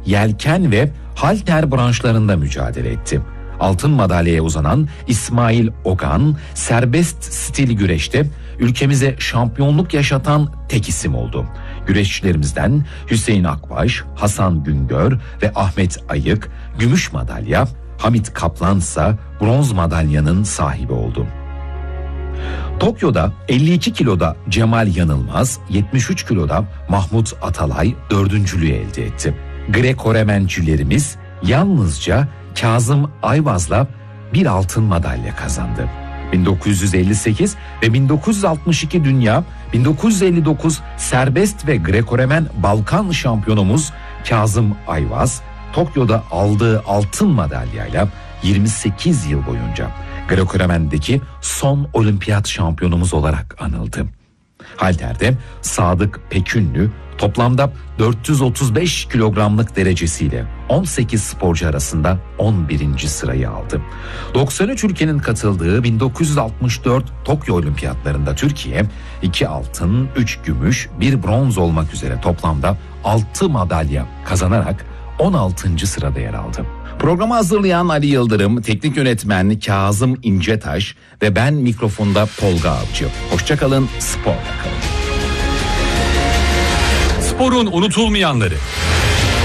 yelken ve halter branşlarında mücadele etti. Altın madalyaya uzanan İsmail Ogan, serbest stil güreşte ülkemize şampiyonluk yaşatan tek isim oldu. Güreşçilerimizden Hüseyin Akbaş, Hasan Güngör ve Ahmet Ayık gümüş madalya, Hamit Kaplan ise bronz madalyanın sahibi oldu. Tokyo'da 52 kiloda Cemal Yanılmaz, 73 kiloda Mahmut Atalay dördüncülüğü elde etti. Greko-Romencilerimiz yalnızca Kazım Ayvaz'la bir altın madalya kazandı. 1958 ve 1962 dünya, 1959 serbest ve Greko-Romen Balkan şampiyonumuz Kazım Ayvaz, Tokyo'da aldığı altın madalyayla 28 yıl boyunca Greko-Romen'deki son olimpiyat şampiyonumuz olarak anıldı. Halter'de Sadık Pekünlü toplamda 435 kilogramlık derecesiyle 18 sporcu arasında 11. sırayı aldı. 93 ülkenin katıldığı 1964 Tokyo Olimpiyatlarında Türkiye 2 altın, 3 gümüş, 1 bronz olmak üzere toplamda 6 madalya kazanarak 16. sırada yer aldı. Programı hazırlayan Ali Yıldırım, teknik yönetmen Kazım İncetaş ve ben mikrofonda Tolga Avcı. Hoşçakalın, sporla kalın. Sporun unutulmayanları.